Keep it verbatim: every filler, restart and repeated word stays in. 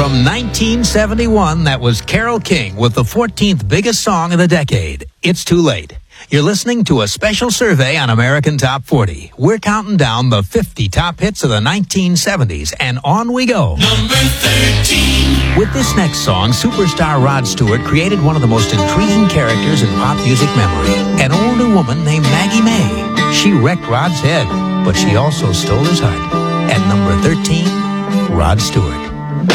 From nineteen seventy-one, that was Carole King with the fourteenth biggest song of the decade, It's Too Late. You're listening to a special survey on American Top forty. We're counting down the fifty top hits of the nineteen seventies, and on we go. Number thirteen. With this next song, superstar Rod Stewart created one of the most intriguing characters in pop music memory, an older woman named Maggie May. She wrecked Rod's head, but she also stole his heart. At number thirteen, Rod Stewart.